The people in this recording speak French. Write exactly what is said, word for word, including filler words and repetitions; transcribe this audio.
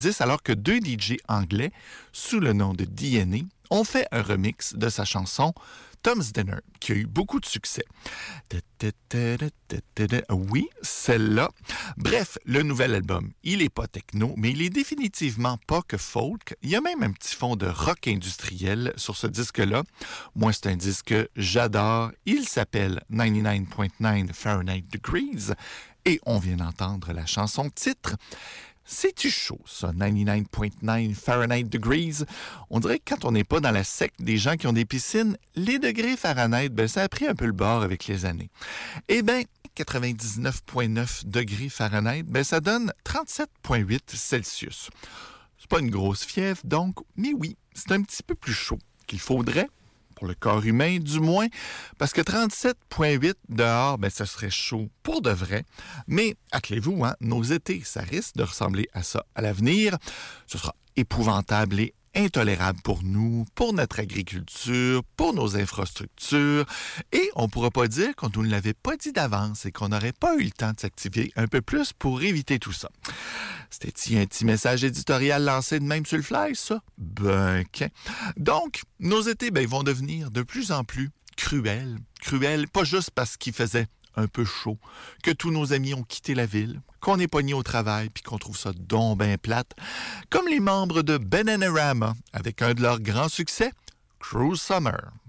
alors que deux D J anglais, sous le nom de D N A, ont fait un remix de sa chanson Tom's Dinner, qui a eu beaucoup de succès. Oui, celle-là. Bref, le nouvel album, il est pas techno, mais il est définitivement pas que folk. Il y a même un petit fond de rock industriel sur ce disque-là. Moi, c'est un disque que j'adore. Il s'appelle quatre-vingt-dix-neuf virgule neuf Fahrenheit Degrees et on vient d'entendre la chanson titre. C'est-tu chaud, ça, quatre-vingt-dix-neuf virgule neuf Fahrenheit Degrees? On dirait que quand on n'est pas dans la secte des gens qui ont des piscines, les degrés Fahrenheit, ben, ça a pris un peu le bord avec les années. Eh bien, quatre-vingt-dix-neuf virgule neuf degrés Fahrenheit, ben, ça donne trente-sept virgule huit Celsius. C'est pas une grosse fièvre, donc, mais oui, c'est un petit peu plus chaud qu'il faudrait. Pour le corps humain, du moins, parce que trente-sept virgule huit dehors, ben, ça serait chaud pour de vrai. Mais, attelez-vous, hein, nos étés, ça risque de ressembler à ça à l'avenir. Ce sera épouvantable et intolérable pour nous, pour notre agriculture, pour nos infrastructures. Et on ne pourra pas dire qu'on ne nous l'avait pas dit d'avance et qu'on n'aurait pas eu le temps de s'activer un peu plus pour éviter tout ça. C'était-il un petit message éditorial lancé de même sur le fly, ça? Ben, qu'un. Donc, nos étés, ben, vont devenir de plus en plus cruels. Cruels, pas juste parce qu'il faisait un peu chaud, que tous nos amis ont quitté la ville, qu'on est pogné au travail puis qu'on trouve ça donc ben plate, comme les membres de Bananarama avec un de leurs grands succès, Cruel Summer.